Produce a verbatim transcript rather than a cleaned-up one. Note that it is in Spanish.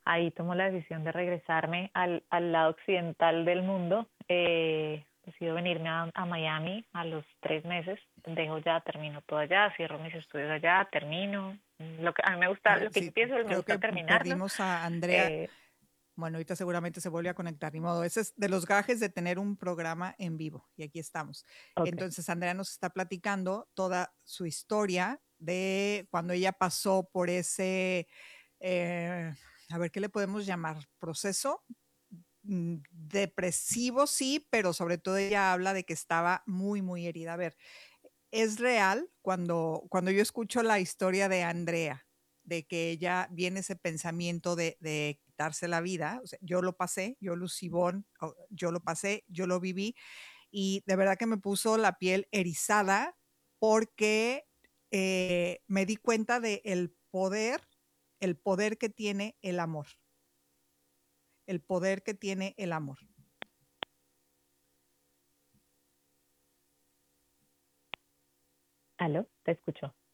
ahí tomo la decisión de regresarme al, al lado occidental del mundo. Eh, decido venirme a, a Miami a los tres meses. Dejo ya, termino todo allá, cierro mis estudios allá, termino. Lo que a mí me gusta, Eh, lo que yo sí, pienso, me creo gusta que terminarlo. perdimos a Andrea. Eh, Bueno, ahorita seguramente se vuelve a conectar, ni modo. Ese es de los gajes de tener un programa en vivo y aquí estamos. ok. Entonces, Andrea nos está platicando toda su historia de cuando ella pasó por ese, eh, a ver, ¿qué le podemos llamar? Proceso mm, depresivo, sí, pero sobre todo ella habla de que estaba muy, muy herida. A ver, es real cuando, cuando yo escucho la historia de Andrea, de que ella viene ese pensamiento de, de quitarse la vida. O sea, yo lo pasé, yo Lucibón, yo lo pasé, yo lo viví y de verdad que me puso la piel erizada porque eh, me di cuenta de el poder, el poder que tiene el amor, el poder que tiene el amor. Aló, te escucho.